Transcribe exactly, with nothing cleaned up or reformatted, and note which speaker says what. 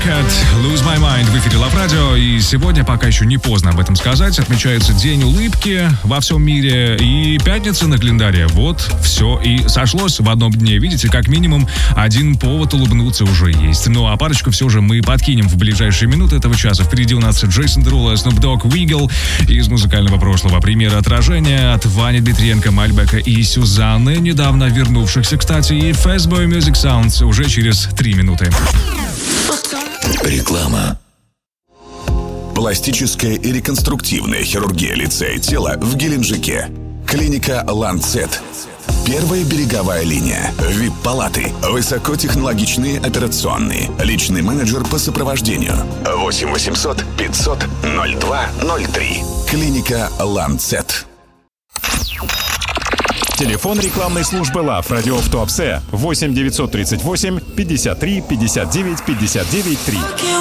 Speaker 1: Cat, Lose My Mind в эфире Love Radio. И сегодня, пока еще не поздно об этом сказать, отмечается День улыбки во всем мире и пятница на календаре. Вот, все и сошлось в одном дне. Видите, как минимум один повод улыбнуться уже есть. Ну а парочку все же мы подкинем в ближайшие минуты этого часа. Впереди у нас Джейсон Дерула, Snoop Dogg, Wiggle из музыкального прошлого. Примеры отражения от Вани Дмитриенко, Мальбека и Сюзанны, недавно вернувшихся, кстати, и Fastboy Music Sounds уже через три минуты.
Speaker 2: Реклама. Пластическая и реконструктивная хирургия лица и тела в Геленджике. Клиника Ланцет. Первая береговая линия. ви ай пи-палаты. Высокотехнологичные операционные. Личный менеджер по сопровождению. восемь восемьсот пятьсот ноль два ноль три. Клиника Ланцет.
Speaker 3: Телефон рекламной службы Love Radio в Туапсе восемь девятьсот тридцать восемь пятьдесят три пятьдесят девять пятьдесят девять три.